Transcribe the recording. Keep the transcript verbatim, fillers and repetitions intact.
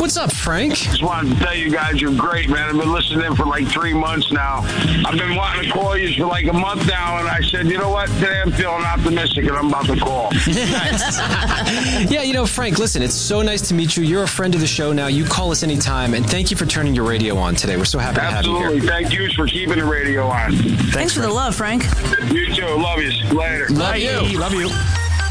what's up, Frank? Just wanted to tell you guys you're great, man. I've been listening for like three months now. I've been wanting to call you for like a month now, and I said, you know what? Today I'm feeling optimistic, and I'm about to call. Nice. Yeah, you know, Frank, listen, it's so nice to meet you. You're a friend of the show now. You call us anytime, and thank you for turning your radio on today. We're so happy Absolutely. to have you here. Thank you for keeping the radio on. Thanks, Thanks for Frank. the love, Frank. You too. Love you. Later. Love you. Love you.